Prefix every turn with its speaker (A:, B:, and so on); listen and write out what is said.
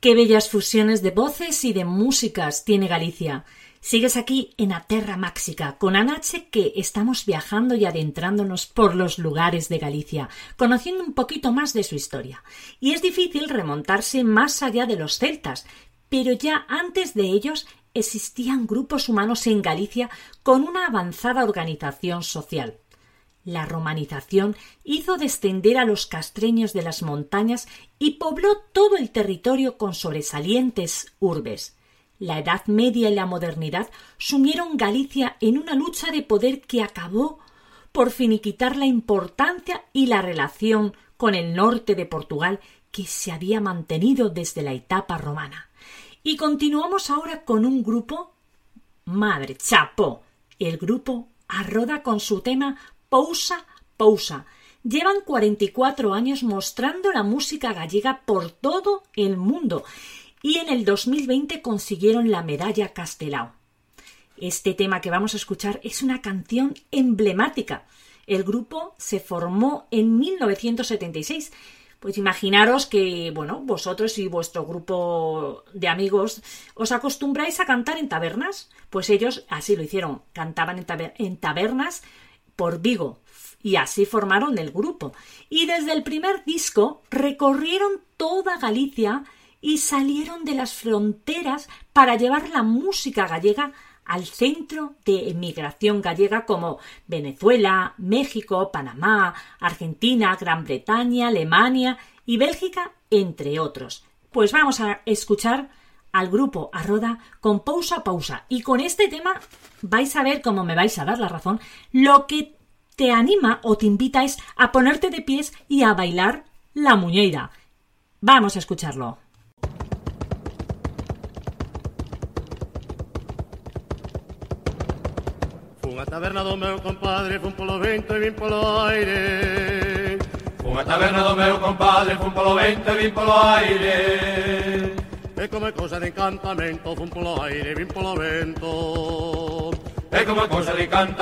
A: Qué bellas fusiones de voces y de músicas tiene Galicia. Sigues aquí en A Terra Máxica con Anache, que estamos viajando y adentrándonos por los lugares de Galicia, conociendo un poquito más de su historia. Y es difícil remontarse más allá de los celtas, pero ya antes de ellos existían grupos humanos en Galicia con una avanzada organización social. La romanización hizo descender a los castreños de las montañas y pobló todo el territorio con sobresalientes urbes. La Edad Media y la modernidad sumieron Galicia en una lucha de poder que acabó por finiquitar la importancia y la relación con el norte de Portugal que se había mantenido desde la etapa romana. Y continuamos ahora con un grupo, madre chapó, el grupo Arroda con su tema Pousa, Pousa. Llevan 44 años mostrando la música gallega por todo el mundo y en el 2020 consiguieron la medalla Castelao. Este tema que vamos a escuchar es una canción emblemática. El grupo se formó en 1976. Pues imaginaros que, vosotros y vuestro grupo de amigos os acostumbráis a cantar en tabernas. Pues ellos así lo hicieron, cantaban en tabernas por Vigo, y así formaron el grupo. Y desde el primer disco recorrieron toda Galicia y salieron de las fronteras para llevar la música gallega al centro de emigración gallega como Venezuela, México, Panamá, Argentina, Gran Bretaña, Alemania y Bélgica, entre otros. Pues vamos a escuchar al grupo Arroda con Pousa, Pousa. Y con este tema vais a ver, cómo me vais a dar la razón, lo que te anima o te invita es a ponerte de pies y a bailar la muñeira. Vamos a escucharlo.
B: Fun a taberna do meu compadre, fun polo vento e vin polo aire.
C: Fun a taberna do meu compadre, fun polo vento e vin polo aire.
B: E come cosa de encantamento, fun polo aire e vin polo vento.
C: E como cosa de encantamento,